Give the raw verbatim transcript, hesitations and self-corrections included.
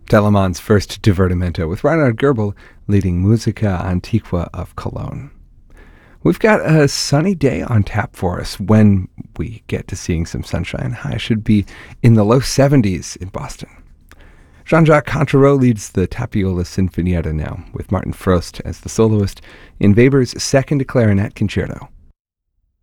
Telemann's first divertimento with Reinhard Goebel leading Musica Antiqua of Cologne. We've got a sunny day on tap for us when we get to seeing some sunshine. High should be in the low seventies in Boston. Jean-Jacques Contrereau leads the Tapiola Sinfonietta now, with Martin Frost as the soloist in Weber's second clarinet concerto.